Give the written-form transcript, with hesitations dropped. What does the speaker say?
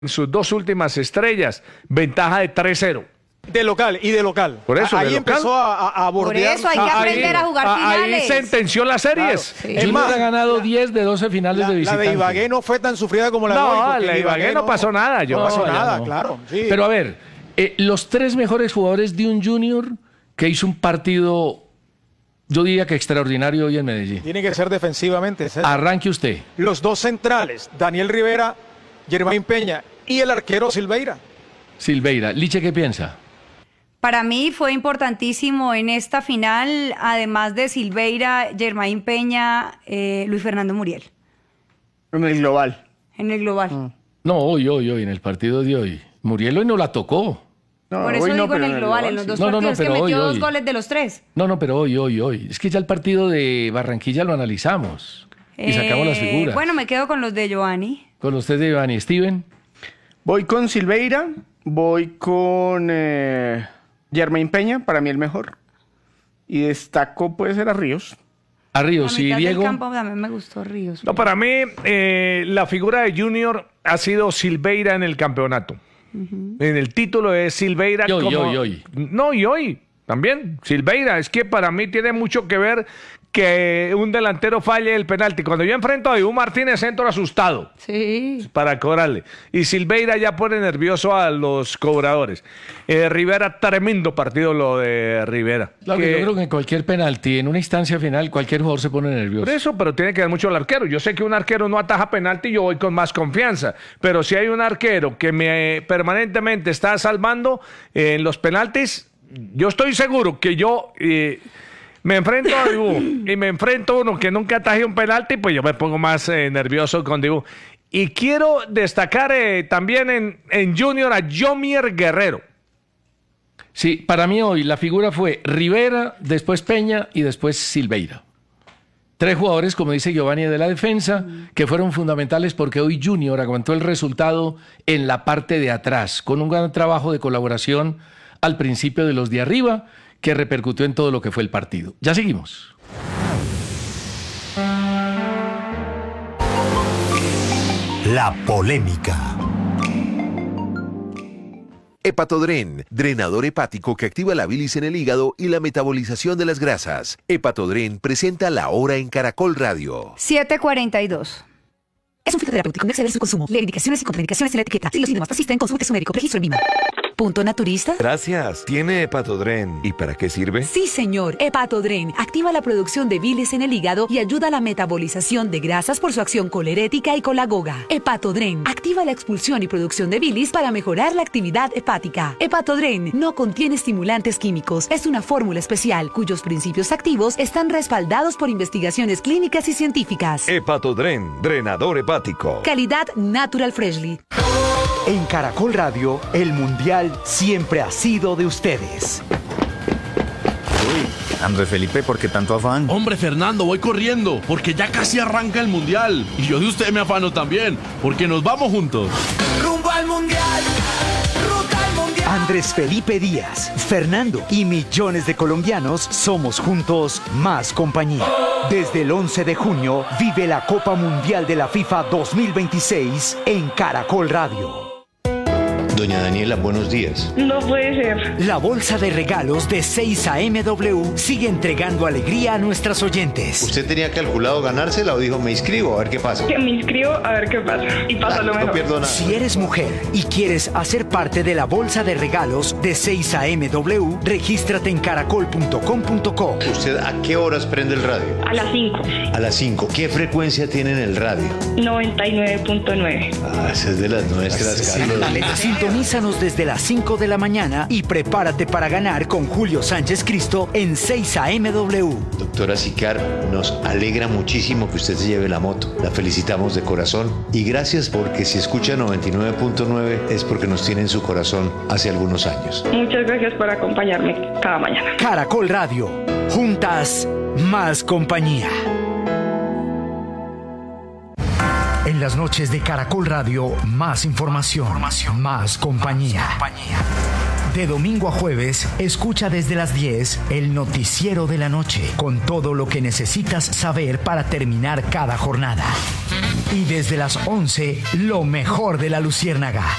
en sus dos últimas estrellas, ventaja de 3-0. De local. Por eso, ahí empezó a bordear. Por eso hay que aprender a jugar finales. Ahí sentenció las series. Claro, sí. Es más, ha ganado 10 de 12 finales de visitante. La de Ibagué no fue tan sufrida como la de hoy. No, la de Ibagué no pasó nada. No pasó nada, no. claro. Sí. Pero a ver, los tres mejores jugadores de un Junior que hizo un partido, yo diría que extraordinario hoy en Medellín. Tiene que ser defensivamente. Arranque usted. Los dos centrales, Daniel Rivera, Germain Peña y el arquero Silveira. Silveira. Liche, ¿qué piensa? Para mí fue importantísimo en esta final, además de Silveira, Germain Peña, Luis Fernando Muriel. En el global. En el global. No, hoy, en el partido de hoy. Muriel hoy no la tocó. No, Por eso hoy no, digo en pero el global, en los sí. dos No, partidos que pero metió hoy. dos goles de los tres. No, pero hoy. Es que ya el partido de Barranquilla lo analizamos y sacamos las figuras. Bueno, me quedo con los de Giovanni. Con usted de Iván y Steven. Voy con Silveira, voy con Germain Peña, para mí el mejor. Y destaco, puede ser a Ríos. A Ríos A y mitad del Diego. campo también me gustó Ríos. No, para mí, la figura de Junior ha sido Silveira en el campeonato. En el título es Silveira. Y hoy. No, y hoy también. Silveira, es que para mí tiene mucho que ver que un delantero falle el penalti. Cuando yo enfrento a Dibu Martínez, entro asustado Sí. para cobrarle. Y Silveira ya pone nervioso a los cobradores. Rivera, tremendo partido lo de Rivera. Claro, Que- yo creo que en cualquier penalti, en una instancia final, cualquier jugador se pone nervioso. Por eso, pero tiene que ver mucho el arquero. Yo sé que un arquero no ataja penalti y yo voy con más confianza. Pero si hay un arquero que me permanentemente está salvando en los penaltis, yo estoy seguro que yo me enfrento a Dibu y me enfrento a uno que nunca ataje un penalti, pues yo me pongo más nervioso con Dibu. Y quiero destacar también en Junior a Yomier Guerrero. Sí, para mí hoy la figura fue Rivera, después Peña y después Silveira. Tres jugadores, como dice Giovanni, de la defensa, que fueron fundamentales porque hoy Junior aguantó el resultado en la parte de atrás, con un gran trabajo de colaboración al principio de los de arriba, que repercutió en todo lo que fue el partido. Ya seguimos. La polémica. Hepatodren, drenador hepático que activa la bilis en el hígado y la metabolización de las grasas. Hepatodren presenta La Hora en Caracol Radio. 7:42. Es un fitoterapéutico, no exceder su consumo. Lee indicaciones y contraindicaciones en la etiqueta. Si los síntomas persisten, consulte a su médico. Registro en VIMA. ¿Punto naturista? Gracias. ¿Tiene Hepatodren? ¿Y para qué sirve? Sí, señor. Hepatodren activa la producción de bilis en el hígado y ayuda a la metabolización de grasas por su acción colerética y colagoga. Hepatodren activa la expulsión y producción de bilis para mejorar la actividad hepática. Hepatodren no contiene estimulantes químicos. Es una fórmula especial cuyos principios activos están respaldados por investigaciones clínicas y científicas. Hepatodren, drenador hepático. Calidad Natural Freshly. En Caracol Radio, el Mundial siempre ha sido de ustedes. Andrés Felipe, ¿por qué tanto afán? Hombre, Fernando, voy corriendo, porque ya casi arranca el Mundial. Y yo de usted me afano también, porque nos vamos juntos. ¡Rumbo al Mundial! ¡Ruta al Mundial! Andrés Felipe Díaz, Fernando y millones de colombianos somos juntos más compañía. Desde el 11 de junio, vive la Copa Mundial de la FIFA 2026 en Caracol Radio. Doña Daniela, buenos días. No puede ser. La bolsa de regalos de 6am sigue entregando alegría a nuestras oyentes. ¿Usted tenía calculado ganársela o dijo me inscribo a ver qué pasa? Que me inscribo a ver qué pasa. Y pasa lo mejor. No pierdo nada. Si eres mujer y quieres hacer parte de la bolsa de regalos de 6am, regístrate en caracol.com.co. ¿Usted a qué horas prende el radio? A las 5. A las 5. ¿Qué frecuencia tiene en el radio? 99.9. Ah, esa es de las nuestras, Carlos. Sintonízanos desde las 5 de la mañana y prepárate para ganar con Julio Sánchez Cristo en 6amw. Doctora Sicar, nos alegra muchísimo que usted se lleve la moto. La felicitamos de corazón y gracias porque si escucha 99.9 es porque nos tiene en su corazón hace algunos años. Muchas gracias por acompañarme cada mañana. Caracol Radio. Juntas, más compañía. En las noches de Caracol Radio, más información, más compañía. De domingo a jueves, escucha desde las 10 el noticiero de la noche, con todo lo que necesitas saber para terminar cada jornada. Y desde las 11, lo mejor de La Luciérnaga.